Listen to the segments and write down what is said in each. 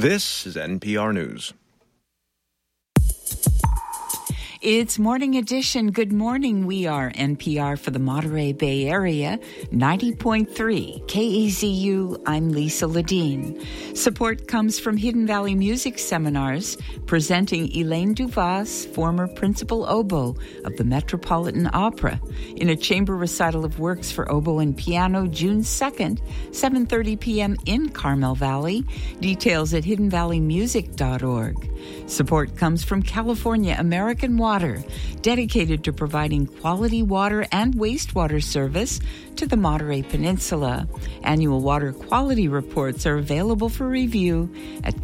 This is NPR News. It's Morning Edition. Good morning. We are NPR for the Monterey Bay Area, 90.3 KEZU. I'm Lisa Ledeen. Support comes from Hidden Valley Music Seminars, presenting Elaine Duvas, former principal oboe of the Metropolitan Opera, in a chamber recital of works for oboe and piano, June 2nd, 7:30 p.m. in Carmel Valley. Details at hiddenvalleymusic.org. Support comes from California American Water, dedicated to providing quality water and wastewater service to the Monterey Peninsula. Annual water quality reports are available for review at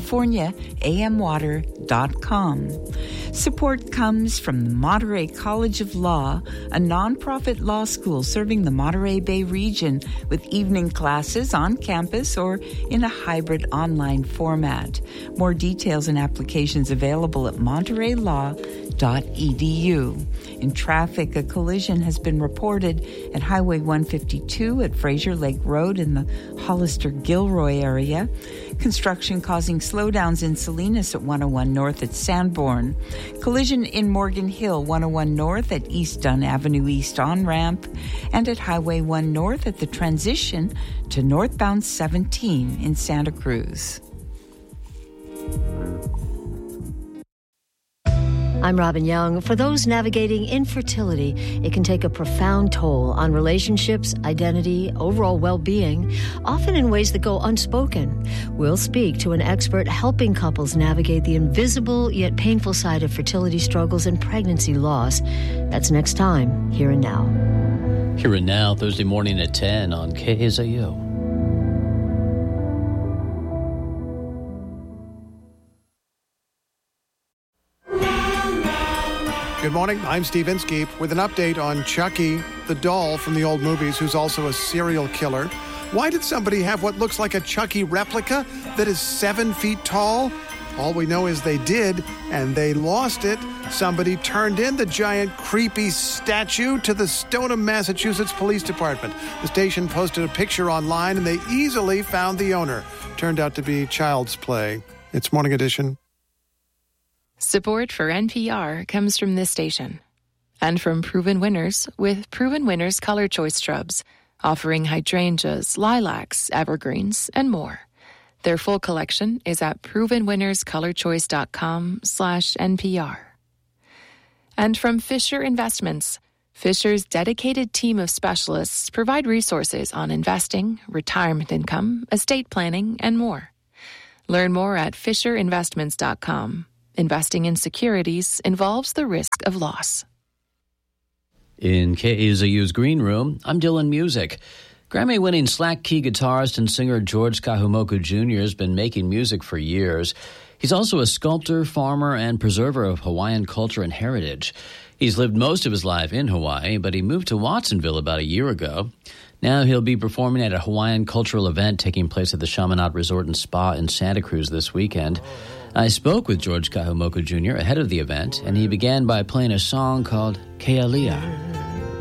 californiaamwater.com. Support comes from the Monterey College of Law, a nonprofit law school serving the Monterey Bay region with evening classes on campus or in a hybrid online format. More details and applications available at montereylaw.edu. In traffic, a collision has been reported at Highway 152 at Fraser Lake Road in the Hollister-Gilroy area. Construction causing slowdowns in Salinas at 101 North at Sanborn. Collision in Morgan Hill, 101 North at East Dunn Avenue East on-ramp, and at Highway 1 North at the transition to northbound 17 in Santa Cruz. I'm Robin Young. For those navigating infertility, it can take a profound toll on relationships, identity, overall well-being, often in ways that go unspoken. We'll speak to an expert helping couples navigate the invisible yet painful side of fertility struggles and pregnancy loss. That's next time, Here and Now. Here and Now, Thursday morning at 10 on KZU. Good morning, I'm Steve Inskeep with an update on Chucky, the doll from the old movies who's also a serial killer. Why did somebody have what looks like a Chucky replica that is 7 feet tall? All we know is they did, and they lost it. Somebody turned in the giant, creepy statue to the Stoneham, Massachusetts Police Department. The station posted a picture online, and they easily found the owner. Turned out to be child's play. It's Morning Edition. Support for NPR comes from this station and from Proven Winners with Proven Winners Color Choice Shrubs, offering hydrangeas, lilacs, evergreens, and more. Their full collection is at provenwinnerscolorchoice.com/NPR. And from Fisher Investments. Fisher's dedicated team of specialists provide resources on investing, retirement income, estate planning, and more. Learn more at fisherinvestments.com. Investing in securities involves the risk of loss. In KZU's Green Room, I'm Dylan Music. Grammy-winning slack key guitarist and singer George Kahumoku Jr. has been making music for years. He's also a sculptor, farmer, and preserver of Hawaiian culture and heritage. He's lived most of his life in Hawaii, but he moved to Watsonville about a year ago. Now he'll be performing at a Hawaiian cultural event taking place at the Chaminade Resort and Spa in Santa Cruz this weekend. I spoke with George Kahumoku Jr. ahead of the event, and he began by playing a song called Kealia.